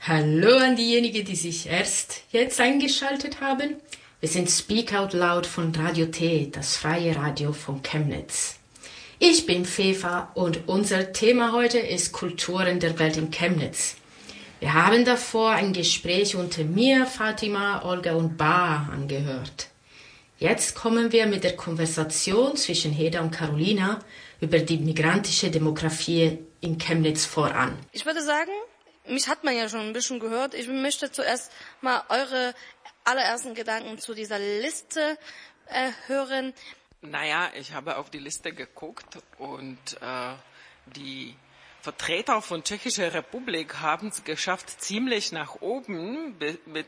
Hallo an diejenigen, die sich erst jetzt eingeschaltet haben. Wir sind Speak Out Loud von Radio T, das freie Radio von Chemnitz. Ich bin Fefa und unser Thema heute ist Kulturen der Welt in Chemnitz. Wir haben davor ein Gespräch unter mir, Fatima, Olga und Ba angehört. Jetzt kommen wir mit der Konversation zwischen Heda und Carolina über die migrantische Demografie in Chemnitz voran. Ich würde sagen, mich hat man ja schon ein bisschen gehört. Ich möchte zuerst mal eure allerersten Gedanken zu dieser Liste hören. Naja, ich habe auf die Liste geguckt und die Vertreter von Tschechischer Republik haben es geschafft, ziemlich nach oben mit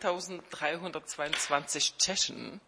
1322 Tschechen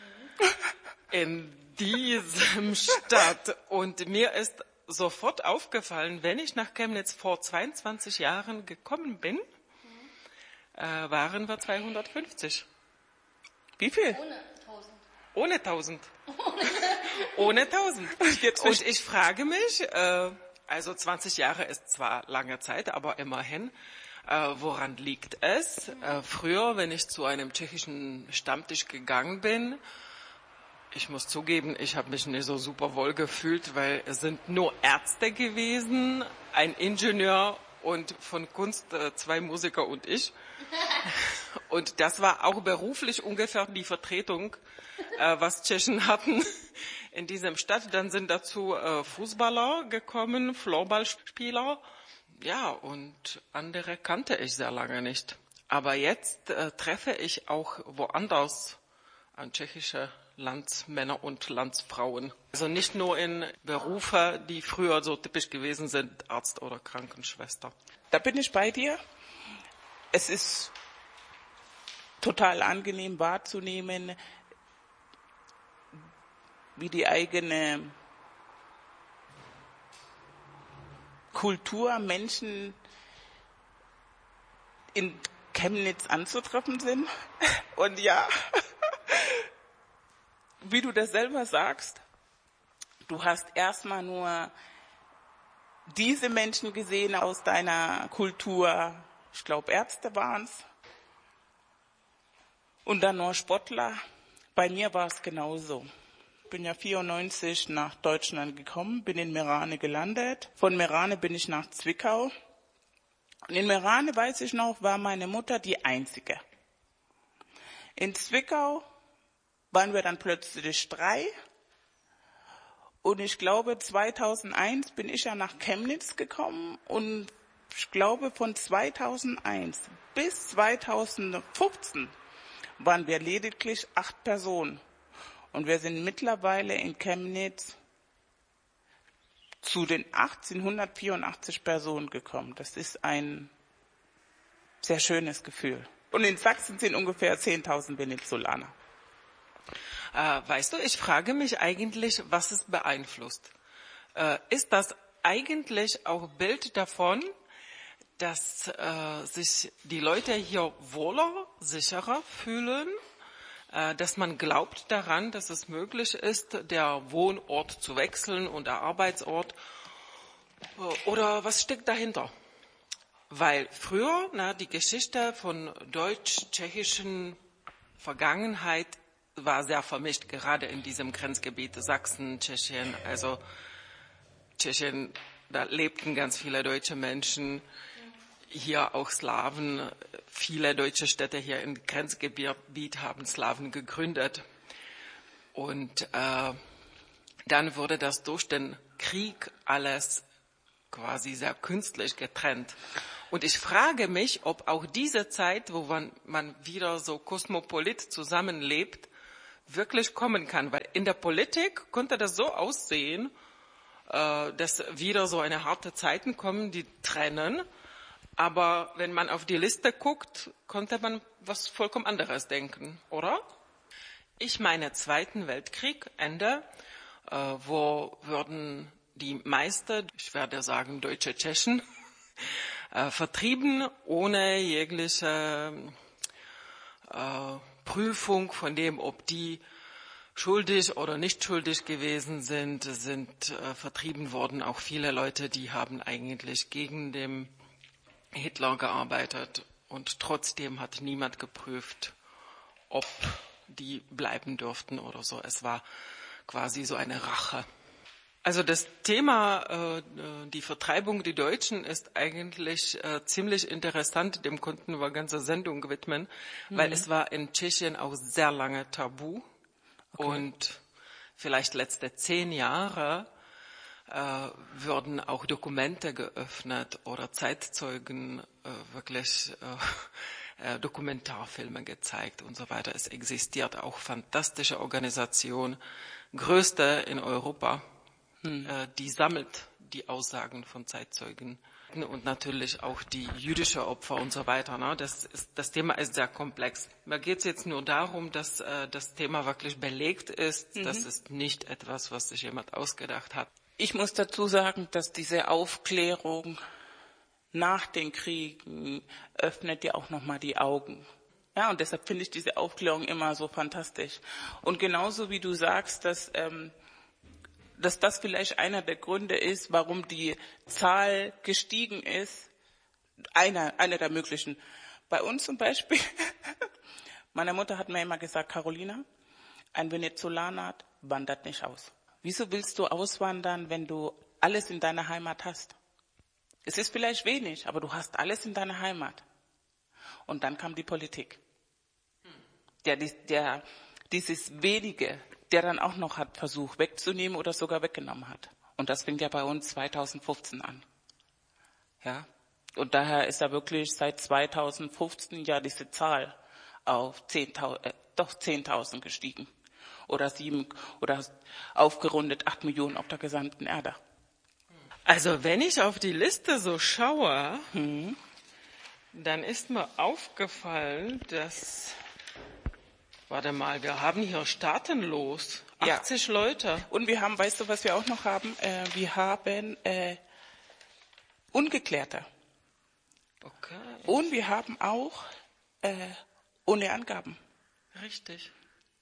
in diesem Stadt. Und mir ist sofort aufgefallen, wenn ich nach Chemnitz vor 22 Jahren gekommen bin, waren wir 250. Wie viel? Ohne 1000. Ohne 1000. Und ich frage mich, also 20 Jahre ist zwar lange Zeit, aber immerhin, woran liegt es? Früher, wenn ich zu einem tschechischen Stammtisch gegangen bin, ich muss zugeben, ich habe mich nicht so super wohl gefühlt, weil es sind nur Ärzte gewesen, ein Ingenieur und von Kunst 2 Musiker und ich. Und das war auch beruflich ungefähr die Vertretung, was Tschechen hatten in diesem Stadt. Dann sind dazu Fußballer gekommen, Floorballspieler. Ja, und andere kannte ich sehr lange nicht. Aber jetzt treffe ich auch woanders an tschechische Landsmänner und Landsfrauen. Also nicht nur in Berufe, die früher so typisch gewesen sind, Arzt oder Krankenschwester. Da bin ich bei dir. Es ist total angenehm wahrzunehmen, wie die eigene Kultur, Menschen in Chemnitz anzutreffen sind. Und ja, wie du das selber sagst, du hast erstmal nur diese Menschen gesehen aus deiner Kultur, ich glaube Ärzte waren es, und dann nur Sportler. Bei mir war es genauso. Ich bin ja 94 nach Deutschland gekommen, bin in Meerane gelandet. Von Meerane bin ich nach Zwickau. Und in Meerane, weiß ich noch, war meine Mutter die Einzige. In Zwickau waren wir dann plötzlich 3. Und ich glaube, 2001 bin ich ja nach Chemnitz gekommen. Und ich glaube, von 2001 bis 2015 waren wir lediglich 8 Personen. Und wir sind mittlerweile in Chemnitz zu den 1884 Personen gekommen. Das ist ein sehr schönes Gefühl. Und in Sachsen sind ungefähr 10.000 Venezolaner. Weißt du, ich frage mich eigentlich, was es beeinflusst. Ist das eigentlich auch Bild davon, dass sich die Leute hier wohler, sicherer fühlen, dass man glaubt daran, dass es möglich ist, der Wohnort zu wechseln und der Arbeitsort? Oder was steckt dahinter? Weil früher, die Geschichte von deutsch-tschechischen Vergangenheit war sehr vermischt, gerade in diesem Grenzgebiet Sachsen, Tschechien. Also Tschechien, da lebten ganz viele deutsche Menschen, hier auch Slawen. Viele deutsche Städte hier im Grenzgebiet haben Slawen gegründet. Und dann wurde das durch den Krieg alles quasi sehr künstlich getrennt. Und ich frage mich, ob auch diese Zeit, wo man wieder so kosmopolit zusammenlebt, wirklich kommen kann. Weil in der Politik konnte das so aussehen, dass wieder so eine harte Zeiten kommen, die trennen. Aber wenn man auf die Liste guckt, konnte man was vollkommen anderes denken, oder? Ich meine, Zweiten Weltkrieg, Ende, wo würden die meisten, ich werde sagen deutsche Tschechen, vertrieben, ohne jegliche Prüfung von dem, ob die schuldig oder nicht schuldig gewesen sind vertrieben worden. Auch viele Leute, die haben eigentlich gegen den Hitler gearbeitet und trotzdem hat niemand geprüft, ob die bleiben dürften oder so. Es war quasi so eine Rache. Also das Thema, die Vertreibung der Deutschen, ist eigentlich ziemlich interessant. Dem konnten wir eine ganze Sendung widmen, weil es war in Tschechien auch sehr lange tabu. Okay. Und vielleicht letzte 10 Jahre würden auch Dokumente geöffnet oder Zeitzeugen wirklich Dokumentarfilme gezeigt und so weiter. Es existiert auch fantastische Organisation, größte in Europa, die sammelt die Aussagen von Zeitzeugen und natürlich auch die jüdische Opfer und so weiter. Ne? Das Thema ist sehr komplex. Mir geht es jetzt nur darum, dass das Thema wirklich belegt ist. Das ist nicht etwas, was sich jemand ausgedacht hat. Ich muss dazu sagen, dass diese Aufklärung nach den Kriegen öffnet ja auch nochmal die Augen. Ja, und deshalb finde ich diese Aufklärung immer so fantastisch. Und genauso wie du sagst, dass das vielleicht einer der Gründe ist, warum die Zahl gestiegen ist, einer der möglichen. Bei uns zum Beispiel, meine Mutter hat mir immer gesagt, Carolina, ein Venezolaner wandert nicht aus. Wieso willst du auswandern, wenn du alles in deiner Heimat hast? Es ist vielleicht wenig, aber du hast alles in deiner Heimat. Und dann kam die Politik, der dieses Wenige, der dann auch noch hat versucht wegzunehmen oder sogar weggenommen hat. Und das fing ja bei uns 2015 an. Ja, und daher ist ja wirklich seit 2015 ja diese Zahl auf 10.000 gestiegen. Oder 7 oder aufgerundet 8 Millionen auf der gesamten Erde. Also wenn ich auf die Liste so schaue, dann ist mir aufgefallen, dass, warte mal, wir haben hier staatenlos 80 Leute. Und wir haben, weißt du, was wir auch noch haben? Wir haben Ungeklärte. Okay. Und wir haben auch ohne Angaben. Richtig.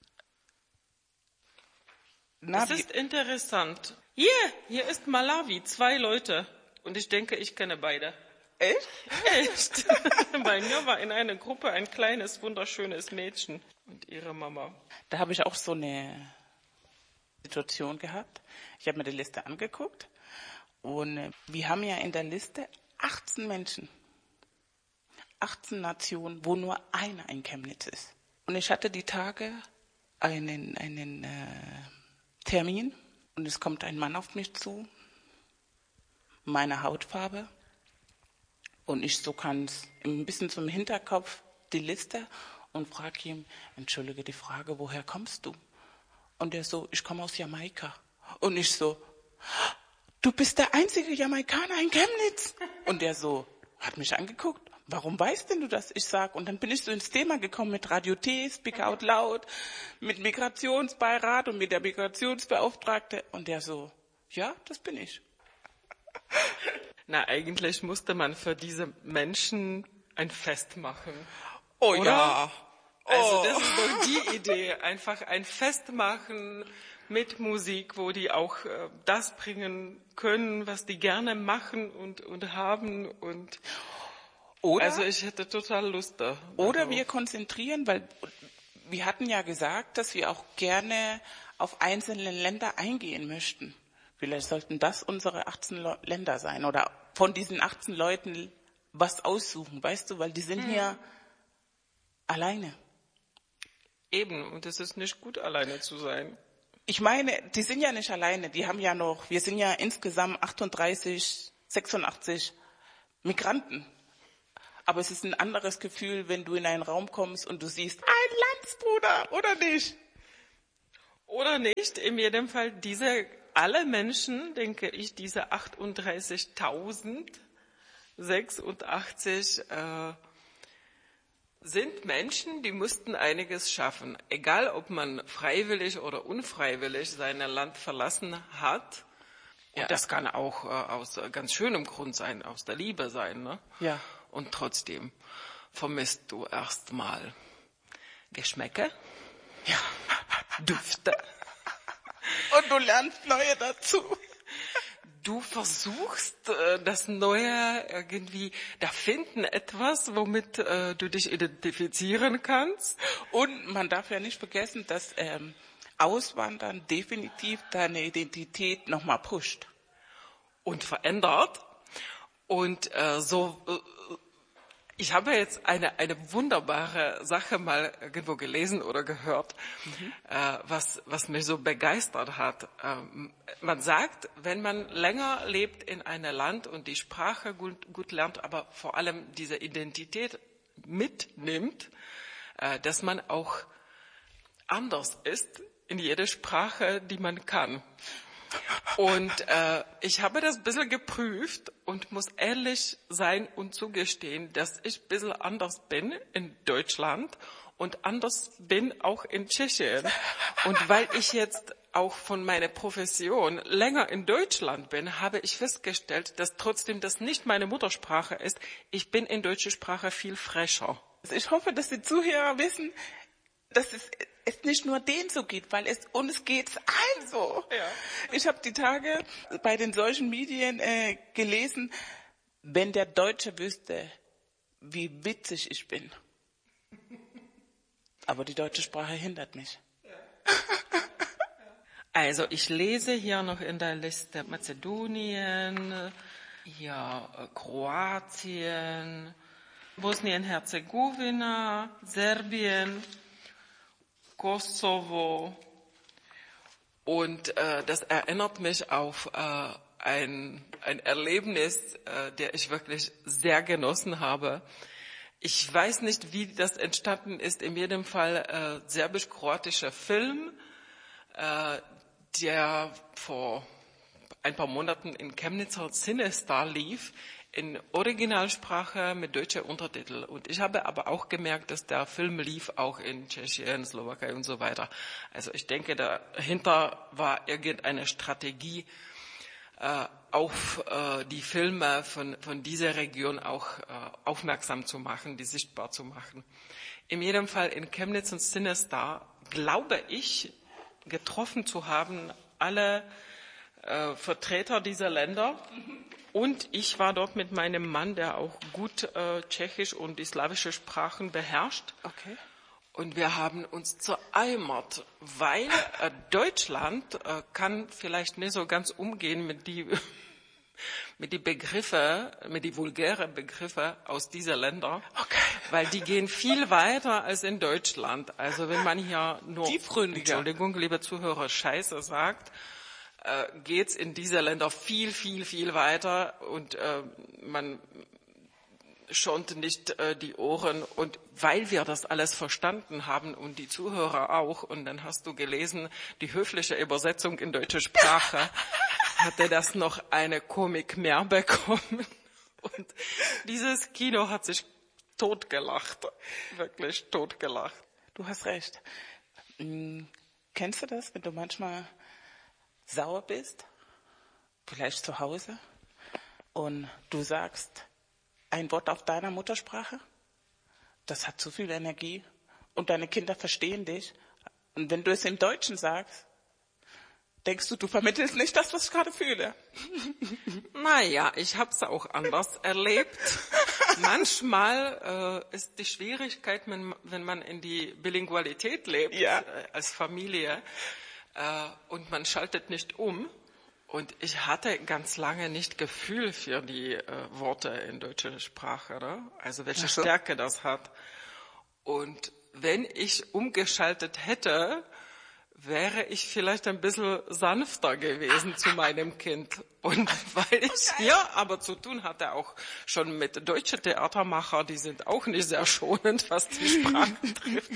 Das ist interessant. Hier ist Malawi, 2 Leute. Und ich denke, ich kenne beide. Echt? Echt. Bei mir war in einer Gruppe ein kleines, wunderschönes Mädchen und ihre Mama. Da habe ich auch so eine Situation gehabt. Ich habe mir die Liste angeguckt. Und wir haben ja in der Liste 18 Menschen. 18 Nationen, wo nur einer in Chemnitz ist. Und ich hatte die Tage einen Termin und es kommt ein Mann auf mich zu, meine Hautfarbe, und ich so ganz ein bisschen zum Hinterkopf die Liste und frage ihm, entschuldige die Frage, woher kommst du? Und er so, ich komme aus Jamaika. Und ich so, du bist der einzige Jamaikaner in Chemnitz. Und er so, hat mich angeguckt. Warum weißt denn du das? Ich sag, und dann bin ich so ins Thema gekommen mit Radio T, Speak Out Loud, mit Migrationsbeirat und mit der Migrationsbeauftragte. Und der so, ja, das bin ich. Na, eigentlich musste man für diese Menschen ein Fest machen. Oh oder? Ja. Also das ist doch die Idee, einfach ein Fest machen mit Musik, wo die auch das bringen können, was die gerne machen und haben und Oder, also ich hätte total Lust da. Oder wir konzentrieren, weil wir hatten ja gesagt, dass wir auch gerne auf einzelne Länder eingehen möchten. Vielleicht sollten das unsere 18 Länder sein oder von diesen 18 Leuten was aussuchen, weißt du, weil die sind hier alleine. Eben, und es ist nicht gut, alleine zu sein. Ich meine, die sind ja nicht alleine, die haben ja noch, wir sind ja insgesamt 86 Migranten. Aber es ist ein anderes Gefühl, wenn du in einen Raum kommst und du siehst, ein Landsbruder, oder nicht? Oder nicht, in jedem Fall alle Menschen, denke ich, diese 38.086 sind Menschen, die mussten einiges schaffen. Egal, ob man freiwillig oder unfreiwillig sein Land verlassen hat. Und das kann auch aus ganz schönem Grund sein, aus der Liebe sein. Ne? Ja. Und trotzdem vermisst du erstmal Geschmäcke, Düfte. Und du lernst neue dazu. du versuchst das Neue irgendwie, da finden etwas, womit du dich identifizieren kannst. Und man darf ja nicht vergessen, dass Auswandern definitiv deine Identität nochmal pusht. Und verändert. Und ich habe jetzt eine wunderbare Sache mal irgendwo gelesen oder gehört, was mich so begeistert hat. Man sagt, wenn man länger lebt in einem Land und die Sprache gut lernt, aber vor allem diese Identität mitnimmt, dass man auch anders ist in jeder Sprache, die man kann. Und ich habe das ein bisschen geprüft und muss ehrlich sein und zugestehen, dass ich ein bisschen anders bin in Deutschland und anders bin auch in Tschechien. Und weil ich jetzt auch von meiner Profession länger in Deutschland bin, habe ich festgestellt, dass trotzdem das nicht meine Muttersprache ist. Ich bin in deutscher Sprache viel frecher. Ich hoffe, dass die Zuhörer wissen, dass es nicht nur denen so geht, weil uns geht's allen so. Ja. Ich habe die Tage bei den Social Medien gelesen, wenn der Deutsche wüsste, wie witzig ich bin. Aber die deutsche Sprache hindert mich. Also ich lese hier noch in der Liste Mazedonien, hier Kroatien, Bosnien-Herzegowina, Serbien, Kosovo. Und das erinnert mich auf ein Erlebnis, der ich wirklich sehr genossen habe. Ich weiß nicht, wie das entstanden ist. In jedem Fall serbisch-kroatischer Film, der vor ein paar Monaten in Chemnitzer Cinestar lief, in Originalsprache mit deutscher Untertitel. Und ich habe aber auch gemerkt, dass der Film lief auch in Tschechien, Slowakei und so weiter. Also ich denke, dahinter war irgendeine Strategie, auf die Filme von dieser Region auch aufmerksam zu machen, die sichtbar zu machen. In jedem Fall in Chemnitz und Cinestar glaube ich, getroffen zu haben, alle Vertreter dieser Länder. Und ich war dort mit meinem Mann, der auch gut Tschechisch und die slawische Sprachen beherrscht. Okay. Und wir haben uns zereimert, weil Deutschland kann vielleicht nicht so ganz umgehen mit die Begriffe, mit die vulgären Begriffe aus dieser Länder, okay. Weil die gehen viel weiter als in Deutschland. Also wenn man hier nur, Entschuldigung, liebe Zuhörer, Scheiße sagt, geht's in diese Länder viel, viel, viel weiter und man schont nicht die Ohren. Und weil wir das alles verstanden haben und die Zuhörer auch, und dann hast du gelesen, die höfliche Übersetzung in deutsche Sprache, hatte das noch eine Komik mehr bekommen. Und dieses Kino hat sich totgelacht, wirklich totgelacht. Du hast recht. Kennst du das, wenn du manchmal sauer bist, vielleicht zu Hause, und du sagst ein Wort auf deiner Muttersprache? Das hat zu viel Energie und deine Kinder verstehen dich. Und wenn du es im Deutschen sagst, denkst du, du vermittelst nicht das, was ich gerade fühle. Naja, ich habe es auch anders erlebt. Manchmal ist die Schwierigkeit, wenn man in die Bilingualität lebt, ja, als Familie, und man schaltet nicht um. Und ich hatte ganz lange nicht Gefühl für die Worte in deutscher Sprache, oder? Also welche Stärke das hat. Und wenn ich umgeschaltet hätte, wäre ich vielleicht ein bisschen sanfter gewesen zu meinem Kind. Und weil ich hier aber zu tun hatte, auch schon mit deutschen Theatermacher, die sind auch nicht sehr schonend, was die Sprache trifft,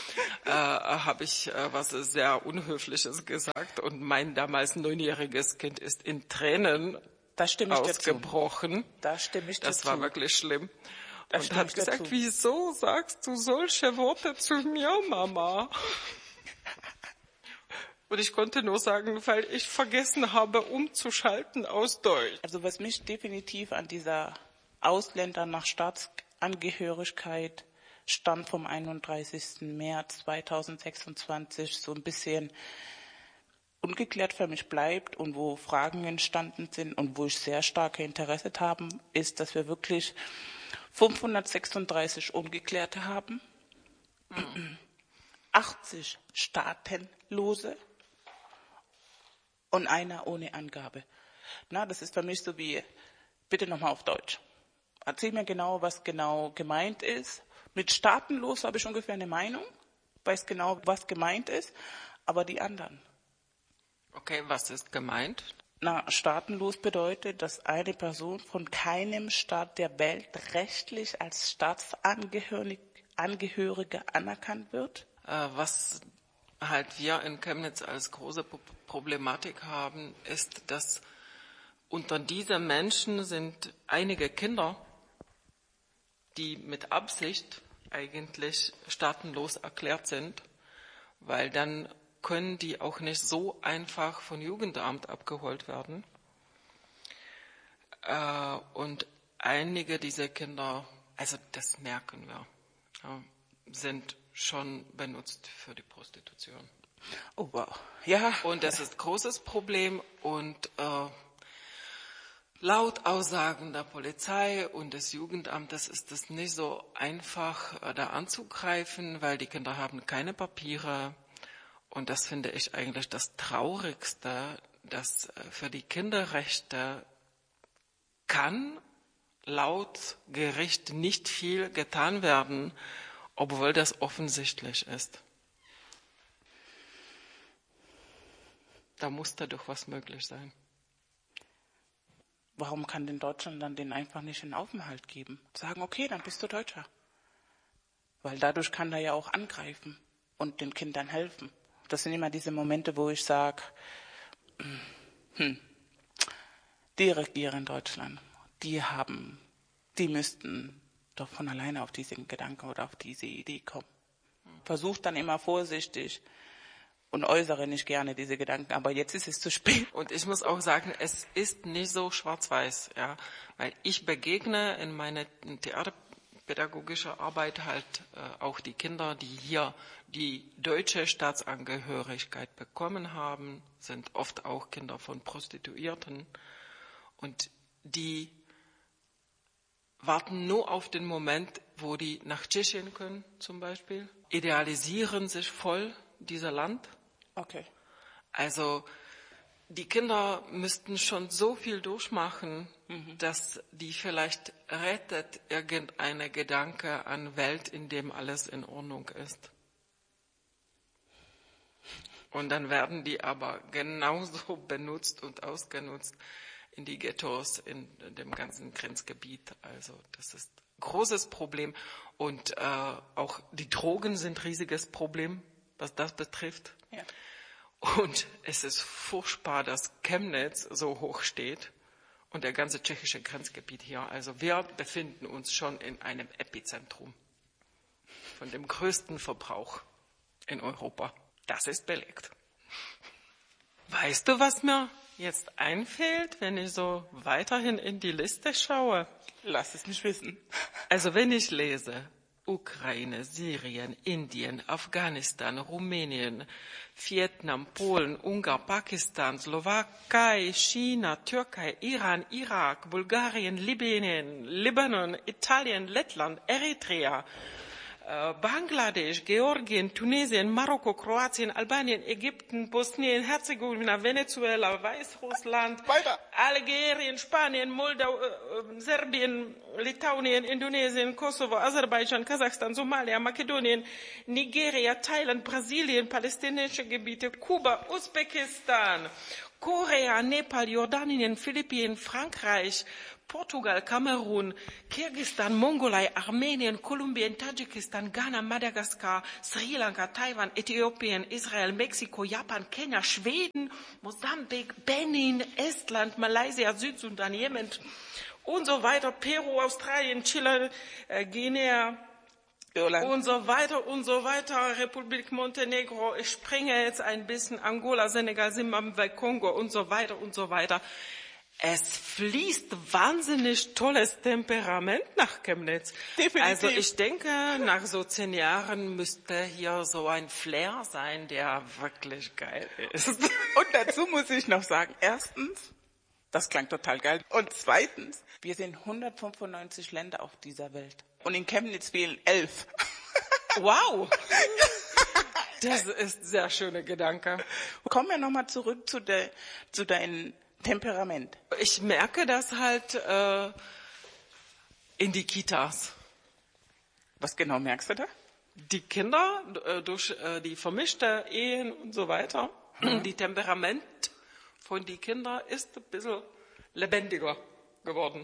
habe ich was sehr Unhöfliches gesagt. Und mein damals 9-jähriges Kind ist in Tränen ausgebrochen. Da stimme ich dazu. Das war wirklich schlimm. Und hat gesagt, wieso sagst du solche Worte zu mir, Mama? Und ich konnte nur sagen, weil ich vergessen habe, umzuschalten aus Deutsch. Also was mich definitiv an dieser Ausländer nach Staatsangehörigkeit Stand vom 31. März 2026 so ein bisschen ungeklärt für mich bleibt und wo Fragen entstanden sind und wo ich sehr starke Interesse habe, ist, dass wir wirklich 536 Ungeklärte haben, 80 Staatenlose und einer ohne Angabe. Na, das ist für mich so wie, bitte nochmal auf Deutsch. Erzähl mir genau, was genau gemeint ist. Mit staatenlos habe ich ungefähr eine Meinung, weiß genau, was gemeint ist, aber die anderen. Okay, was ist gemeint? Na, staatenlos bedeutet, dass eine Person von keinem Staat der Welt rechtlich als Staatsangehörige anerkannt wird. Was halt wir in Chemnitz als große Problematik haben, ist, dass unter diesen Menschen sind einige Kinder, die mit Absicht eigentlich staatenlos erklärt sind, weil dann können die auch nicht so einfach von Jugendamt abgeholt werden. Und einige dieser Kinder, also das merken wir, sind schon benutzt für die Prostitution. Oh wow, ja. Und das ist ein großes Problem und laut Aussagen der Polizei und des Jugendamtes ist es nicht so einfach, da anzugreifen, weil die Kinder haben keine Papiere. Und das finde ich eigentlich das Traurigste, dass für die Kinderrechte kann laut Gericht nicht viel getan werden, obwohl das offensichtlich ist. Da muss da doch was möglich sein. Warum kann denn Deutschland dann denen einfach nicht einen Aufenthalt geben? Sagen, okay, dann bist du Deutscher. Weil dadurch kann er ja auch angreifen und den Kindern helfen. Das sind immer diese Momente, wo ich sage, die Regierung in Deutschland, die müssten doch von alleine auf diesen Gedanken oder auf diese Idee kommen. Versucht dann immer vorsichtig und äußere nicht gerne diese Gedanken, aber jetzt ist es zu spät. Und ich muss auch sagen, es ist nicht so schwarz-weiß, ja, weil ich begegne in meiner theaterpädagogischen Arbeit halt auch die Kinder, die hier die deutsche Staatsangehörigkeit bekommen haben, sind oft auch Kinder von Prostituierten und die warten nur auf den Moment, wo die nach Tschechien können zum Beispiel, idealisieren sich voll dieser Land. Okay. Also die Kinder müssten schon so viel durchmachen, dass die vielleicht rettet irgendeine Gedanke an Welt, in dem alles in Ordnung ist. Und dann werden die aber genauso benutzt und ausgenutzt in die Ghettos, in dem ganzen Grenzgebiet. Also das ist ein großes Problem. Und auch die Drogen sind ein riesiges Problem, was das betrifft. Ja. Und es ist furchtbar, dass Chemnitz so hoch steht und der ganze tschechische Grenzgebiet hier. Also wir befinden uns schon in einem Epizentrum von dem größten Verbrauch in Europa. Das ist belegt. Weißt du, was mir jetzt einfällt, wenn ich so weiterhin in die Liste schaue? Lass es mich wissen. Also wenn ich lese, Ukraine, Syrien, Indien, Afghanistan, Rumänien, Vietnam, Polen, Ungarn, Pakistan, Slowakei, China, Türkei, Iran, Irak, Bulgarien, Libyen, Libanon, Italien, Lettland, Eritrea, Bangladesch, Georgien, Tunesien, Marokko, Kroatien, Albanien, Ägypten, Bosnien, Herzegowina, Venezuela, Weißrussland, Algerien, Spanien, Moldau, Serbien, Litauen, Indonesien, Kosovo, Aserbaidschan, Kasachstan, Somalia, Makedonien, Nigeria, Thailand, Brasilien, palästinensische Gebiete, Kuba, Usbekistan, Korea, Nepal, Jordanien, Philippinen, Frankreich, Portugal, Kamerun, Kirgisistan, Mongolei, Armenien, Kolumbien, Tadschikistan, Ghana, Madagaskar, Sri Lanka, Taiwan, Äthiopien, Israel, Mexiko, Japan, Kenia, Schweden, Mosambik, Benin, Estland, Malaysia, Südsudan, Jemen und so weiter, Peru, Australien, Chile, Guinea und so weiter, Republik Montenegro, ich springe jetzt ein bisschen, Angola, Senegal, Zimbabwe, Kongo und so weiter und so weiter. Es fließt wahnsinnig tolles Temperament nach Chemnitz. Definitiv. Also ich denke, nach so 10 Jahren müsste hier so ein Flair sein, der wirklich geil ist. Und dazu muss ich noch sagen, erstens, das klang total geil. Und zweitens, wir sind 195 Länder auf dieser Welt. Und in Chemnitz fehlen 11. Wow! Das ist ein sehr schöner Gedanke. Kommen wir nochmal zurück zu deinem Temperament. Ich merke das halt in die Kitas. Was genau merkst du da? Die Kinder durch die vermischte Ehen und so weiter, die Temperament von den Kindern ist ein bisschen lebendiger geworden.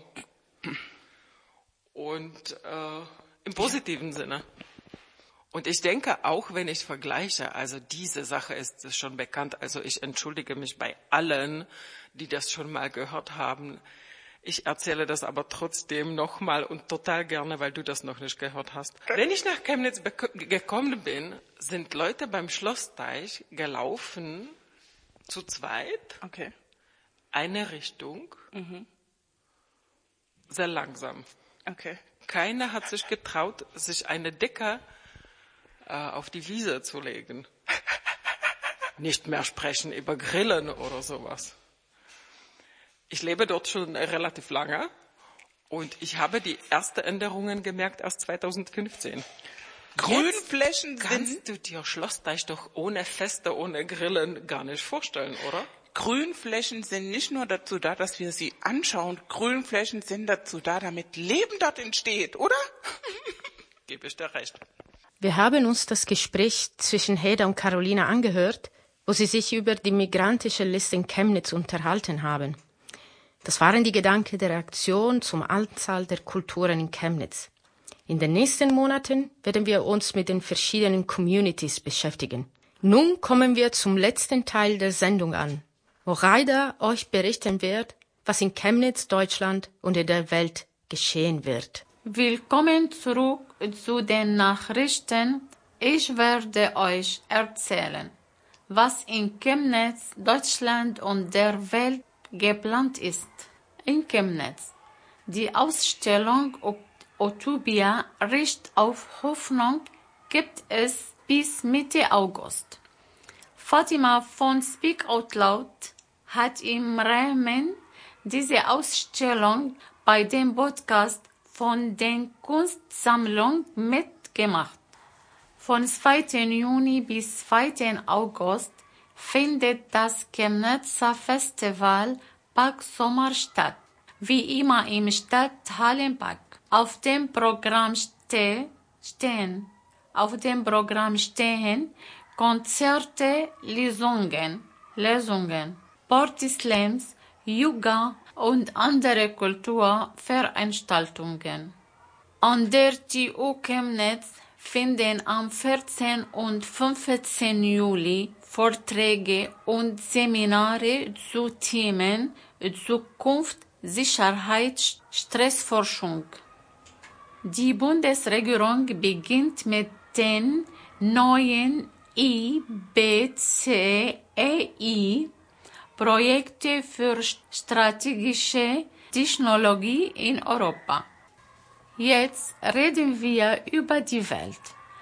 Und im positiven Sinne. Und ich denke, auch wenn ich vergleiche, also diese Sache ist schon bekannt, also ich entschuldige mich bei allen, die das schon mal gehört haben. Ich erzähle das aber trotzdem nochmal und total gerne, weil du das noch nicht gehört hast. Wenn ich nach Chemnitz gekommen bin, sind Leute beim Schlossteich gelaufen, zu zweit, Okay. eine Richtung, sehr langsam. Okay. Keiner hat sich getraut, sich eine Decke auf die Wiese zu legen. Nicht mehr sprechen über Grillen oder sowas. Ich lebe dort schon relativ lange und ich habe die ersten Änderungen gemerkt erst 2015. Grünflächen Kannst du dir Schlossteich doch ohne Feste, ohne Grillen gar nicht vorstellen, oder? Grünflächen sind nicht nur dazu da, dass wir sie anschauen. Grünflächen sind dazu da, damit Leben dort entsteht, oder? Gebe ich dir recht. Wir haben uns das Gespräch zwischen Heda und Carolina angehört, wo sie sich über die migrantische Liste in Chemnitz unterhalten haben. Das waren die Gedanken der Aktion zum Anzahl der Kulturen in Chemnitz. In den nächsten Monaten werden wir uns mit den verschiedenen Communities beschäftigen. Nun kommen wir zum letzten Teil der Sendung an, wo Raida euch berichten wird, was in Chemnitz, Deutschland und in der Welt geschehen wird. Willkommen zurück zu den Nachrichten. Ich werde euch erzählen, was in Chemnitz, Deutschland und der Welt geplant ist. In Chemnitz. Die Ausstellung Utopia Recht auf Hoffnung gibt es bis Mitte August. Fatima von Speak Out Loud hat im Rahmen dieser Ausstellung bei dem Podcast von der Kunstsammlung mitgemacht. Von 2. Juni bis 2. August findet das Chemnitzer Festival Park Sommer statt, wie immer im Stadthallenpark. Auf dem Programm stehen Konzerte, Lesungen, Partyslams, Yoga und andere Kulturveranstaltungen. An der TU Chemnitz finden am 14. und 15. Juli Vorträge und Seminare zu Themen Zukunft, Sicherheit, Stressforschung. Die Bundesregierung beginnt mit den neuen IBCEI-Projekten für strategische Technologie in Europa. Jetzt reden wir über die Welt.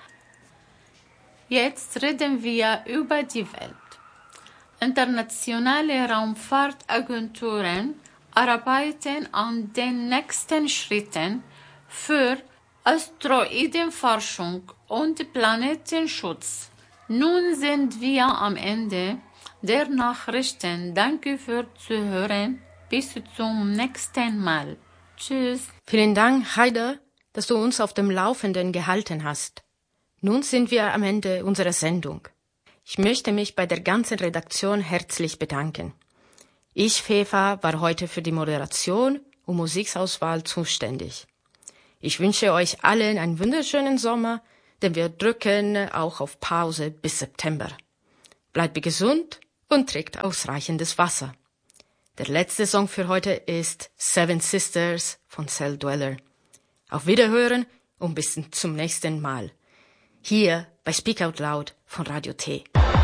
Internationale Raumfahrtagenturen arbeiten an den nächsten Schritten für Asteroidenforschung und Planetenschutz. Nun sind wir am Ende der Nachrichten. Danke fürs Zuhören. Bis zum nächsten Mal. Tschüss. Vielen Dank, Heide, dass du uns auf dem Laufenden gehalten hast. Nun sind wir am Ende unserer Sendung. Ich möchte mich bei der ganzen Redaktion herzlich bedanken. Ich, Fefa, war heute für die Moderation und Musikauswahl zuständig. Ich wünsche euch allen einen wunderschönen Sommer, denn wir drücken auch auf Pause bis September. Bleibt gesund und trinkt ausreichendes Wasser. Der letzte Song für heute ist Seven Sisters von Cell Dweller. Auf Wiederhören und bis zum nächsten Mal. Hier bei Speak Out Loud von Radio T.